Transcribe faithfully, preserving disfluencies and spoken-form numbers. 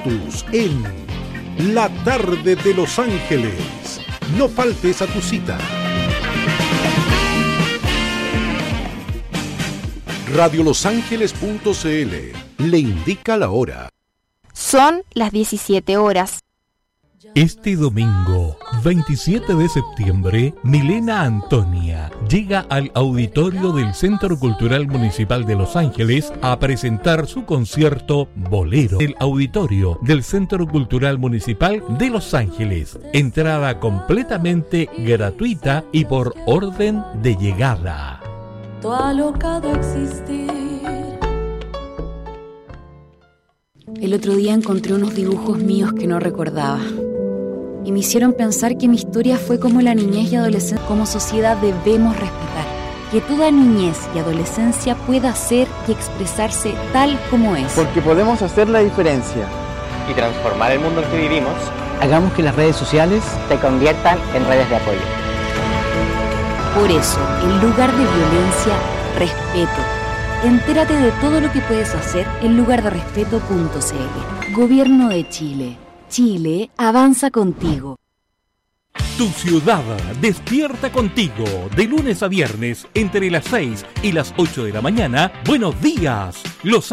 Lotus en La Tarde de Los Ángeles. No faltes a tu cita. radio los ángeles punto c l le indica la hora. Son las diecisiete horas. Este domingo, veintisiete de septiembre, Milena Antonia llega al auditorio del Centro Cultural Municipal de Los Ángeles a presentar su concierto Bolero. El auditorio del Centro Cultural Municipal de Los Ángeles. Entrada completamente gratuita y por orden de llegada. Tu alocado existir. El otro día encontré unos dibujos míos que no recordaba. Y me hicieron pensar que mi historia fue como la niñez y adolescencia. Como sociedad debemos respetar que toda niñez y adolescencia pueda ser y expresarse tal como es. Porque podemos hacer la diferencia y transformar el mundo en que vivimos. Hagamos que las redes sociales se conviertan en redes de apoyo. Por eso, en lugar de violencia, respeto. Entérate de todo lo que puedes hacer en lugar de respeto punto c l. Gobierno de Chile. Chile avanza contigo. Tu ciudad despierta contigo. De lunes a viernes, entre las seis y las ocho de la mañana. Buenos días, Los